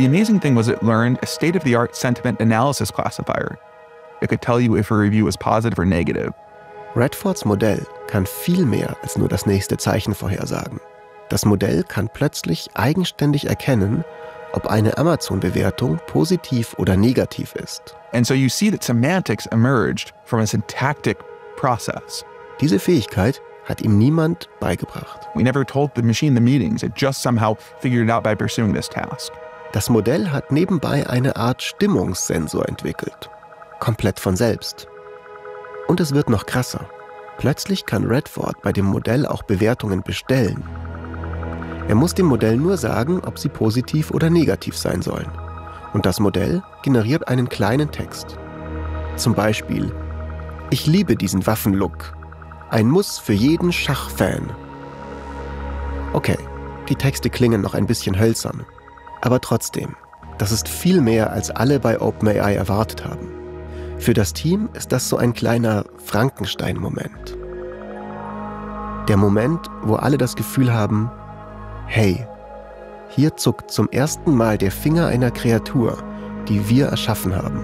The amazing thing was it learned a state-of-the-art sentiment analysis classifier. It could tell you if a review was positive or negative. Redfords Modell kann viel mehr als nur das nächste Zeichen vorhersagen. Das Modell kann plötzlich eigenständig erkennen, ob eine Amazon-Bewertung positiv oder negativ ist. And so you see that semantics emerged from a syntactic process. Diese Fähigkeit hat ihm niemand beigebracht. We never told the machine the meanings. It just somehow figured it out by pursuing this task. Das Modell hat nebenbei eine Art Stimmungssensor entwickelt. Komplett von selbst. Und es wird noch krasser. Plötzlich kann Redford bei dem Modell auch Bewertungen bestellen. Er muss dem Modell nur sagen, ob sie positiv oder negativ sein sollen. Und das Modell generiert einen kleinen Text. Zum Beispiel: Ich liebe diesen Waffenlook. Ein Muss für jeden Schachfan. Okay, die Texte klingen noch ein bisschen hölzern. Aber trotzdem, das ist viel mehr, als alle bei OpenAI erwartet haben. Für das Team ist das so ein kleiner Frankenstein-Moment. Der Moment, wo alle das Gefühl haben: Hey, hier zuckt zum ersten Mal der Finger einer Kreatur, die wir erschaffen haben.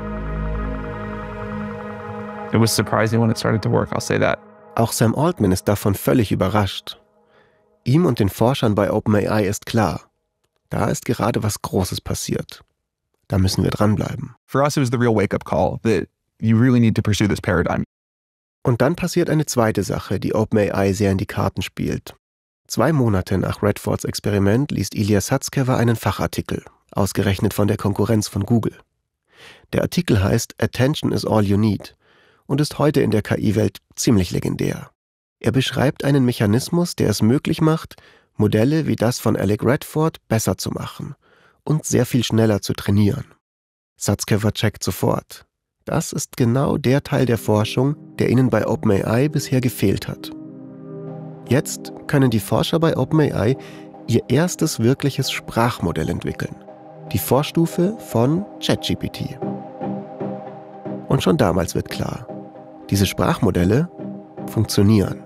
It was surprising when it started to work, I'll say that. Auch Sam Altman ist davon völlig überrascht. Ihm und den Forschern bei OpenAI ist klar, da ist gerade was Großes passiert. Da müssen wir dranbleiben. For us, it was the real wake-up call that you really need to pursue this paradigm. Und dann passiert eine zweite Sache, die OpenAI sehr in die Karten spielt. 2 Monate nach Redfords Experiment liest Ilya Sutskever einen Fachartikel, ausgerechnet von der Konkurrenz von Google. Der Artikel heißt Attention is all you need und ist heute in der KI-Welt ziemlich legendär. Er beschreibt einen Mechanismus, der es möglich macht, Modelle wie das von Alec Redford besser zu machen und sehr viel schneller zu trainieren. Sutskever checkt sofort: Das ist genau der Teil der Forschung, der ihnen bei OpenAI bisher gefehlt hat. Jetzt können die Forscher bei OpenAI ihr erstes wirkliches Sprachmodell entwickeln. Die Vorstufe von ChatGPT. Und schon damals wird klar: Diese Sprachmodelle funktionieren.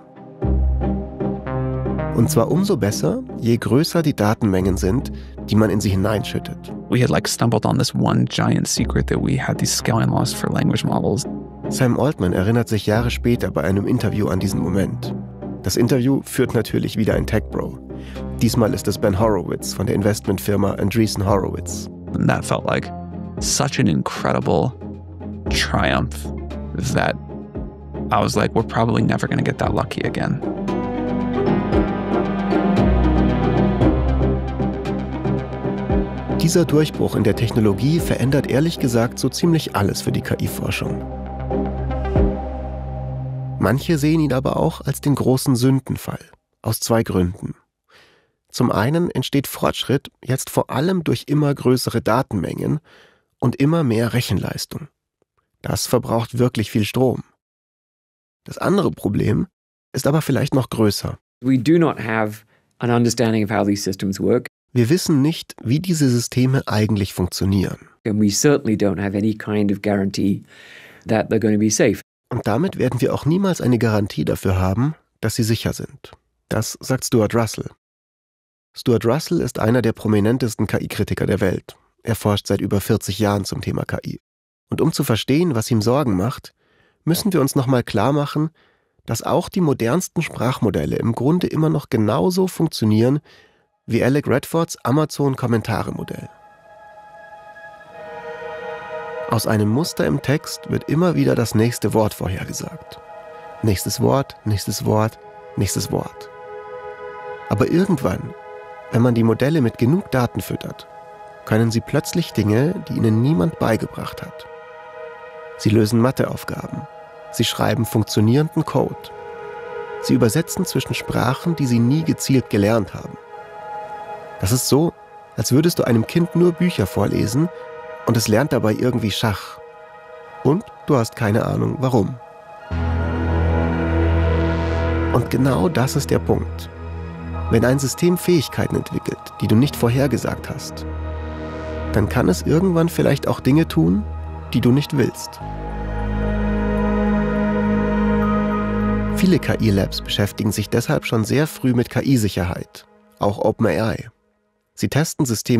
Und zwar umso besser, je größer die Datenmengen sind, die man in sie hineinschüttet. We had stumbled on this one giant secret that we had these scaling laws for language models. Sam Altman erinnert sich Jahre später bei einem Interview an diesen Moment. Das Interview führt natürlich wieder ein Tech-Bro. Diesmal ist es Ben Horowitz von der Investmentfirma Andreessen Horowitz. And that felt like such an incredible triumph that I was like, we're probably never going to get that lucky again. Dieser Durchbruch in der Technologie verändert ehrlich gesagt so ziemlich alles für die KI-Forschung. Manche sehen ihn aber auch als den großen Sündenfall, aus 2 Gründen. Zum einen entsteht Fortschritt jetzt vor allem durch immer größere Datenmengen und immer mehr Rechenleistung. Das verbraucht wirklich viel Strom. Das andere Problem ist aber vielleicht noch größer. We do not have an understanding of how these systems work. Wir wissen nicht, wie diese Systeme eigentlich funktionieren. And we certainly don't have any kind of guarantee that they're going to be safe. Und damit werden wir auch niemals eine Garantie dafür haben, dass sie sicher sind. Das sagt Stuart Russell. Stuart Russell ist einer der prominentesten KI-Kritiker der Welt. Er forscht seit über 40 Jahren zum Thema KI. Und um zu verstehen, was ihm Sorgen macht, müssen wir uns nochmal klar machen, dass auch die modernsten Sprachmodelle im Grunde immer noch genauso funktionieren wie Alec Redfords Amazon-Kommentare-Modell. Aus einem Muster im Text wird immer wieder das nächste Wort vorhergesagt. Nächstes Wort, nächstes Wort, nächstes Wort. Aber irgendwann, wenn man die Modelle mit genug Daten füttert, können sie plötzlich Dinge, die ihnen niemand beigebracht hat. Sie lösen Matheaufgaben. Sie schreiben funktionierenden Code. Sie übersetzen zwischen Sprachen, die sie nie gezielt gelernt haben. Das ist so, als würdest du einem Kind nur Bücher vorlesen und es lernt dabei irgendwie Schach. Und du hast keine Ahnung, warum. Und genau das ist der Punkt. Wenn ein System Fähigkeiten entwickelt, die du nicht vorhergesagt hast, dann kann es irgendwann vielleicht auch Dinge tun, die du nicht willst. Viele KI-Labs beschäftigen sich deshalb schon sehr früh mit KI-Sicherheit, auch OpenAI. Sie testen Systeme